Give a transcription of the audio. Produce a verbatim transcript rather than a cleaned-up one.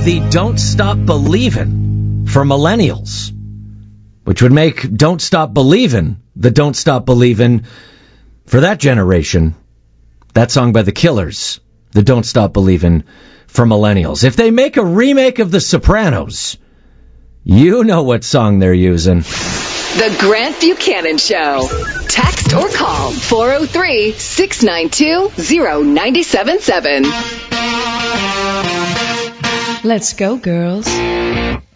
the Don't Stop Believin' for millennials, which would make Don't Stop Believin' the Don't Stop Believin' for that generation. That song by The Killers, the Don't Stop Believin' for millennials. If they make a remake of The Sopranos, you know what song they're using. The Grant Buchanan Show. Text or call four oh three, six nine two, oh nine seven seven. Let's go, girls.